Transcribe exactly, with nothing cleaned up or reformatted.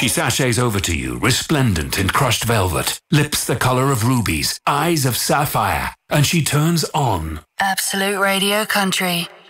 She sachets over to you, resplendent in crushed velvet, lips the color of rubies, eyes of sapphire, and she turns on. Absolute Radio Country.